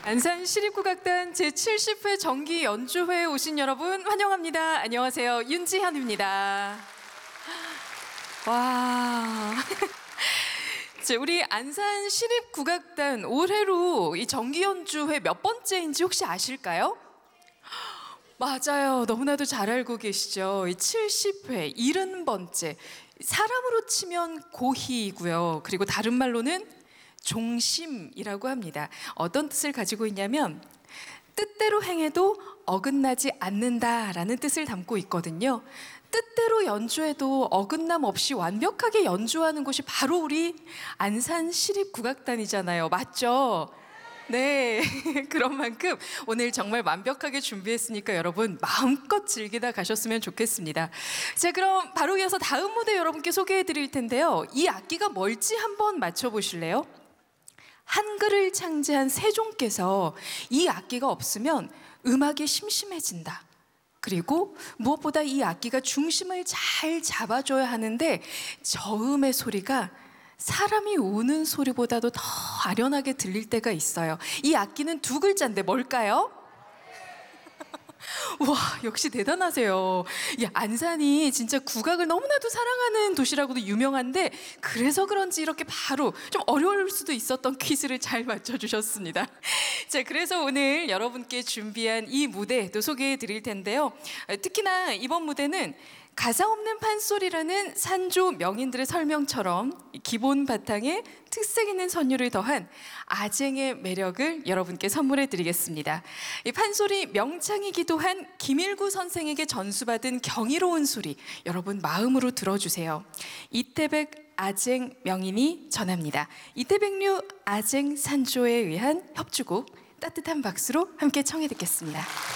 안산 시립국악단 제70회 정기 연주회에 오신 여러분 환영합니다. 안녕하세요. 윤지현입니다. 와. 우리 안산 시립국악단 올해로 이 정기 연주회 몇 번째인지 혹시 아실까요? 맞아요. 너무나도 잘 알고 계시죠. 이 70회, 70번째. 사람으로 치면 고희이고요. 그리고 다른 말로는 종심이라고 합니다. 어떤 뜻을 가지고 있냐면 뜻대로 행해도 어긋나지 않는다라는 뜻을 담고 있거든요. 뜻대로 연주해도 어긋남 없이 완벽하게 연주하는 곳이 바로 우리 안산 시립국악단이잖아요. 맞죠? 네, 그런 만큼 오늘 정말 완벽하게 준비했으니까 여러분 마음껏 즐기다 가셨으면 좋겠습니다. 자, 그럼 바로 이어서 다음 무대 여러분께 소개해 드릴 텐데요. 이 악기가 뭘지 한번 맞춰보실래요? 한글을 창제한 세종께서 이 악기가 없으면 음악이 심심해진다. 그리고 무엇보다 이 악기가 중심을 잘 잡아줘야 하는데 저음의 소리가 사람이 우는 소리보다도 더 아련하게 들릴 때가 있어요. 이 악기는 두 글자인데 뭘까요? 와, 역시 대단하세요. 이 안산이 진짜 국악을 너무나도 사랑하는 도시라고도 유명한데 그래서 그런지 이렇게 바로 좀 어려울 수도 있었던 퀴즈를 잘 맞춰주셨습니다. 자, 그래서 오늘 여러분께 준비한 이 무대도 소개해 드릴 텐데요. 특히나 이번 무대는 가사 없는 판소리라는 산조 명인들의 설명처럼 기본 바탕에 특색 있는 선율을 더한 아쟁의 매력을 여러분께 선물해 드리겠습니다. 이 판소리 명창이기도 한 김일구 선생에게 전수받은 경이로운 소리 여러분 마음으로 들어주세요. 이태백 아쟁 명인이 전합니다. 이태백류 아쟁 산조에 의한 협주곡 따뜻한 박수로 함께 청해 듣겠습니다.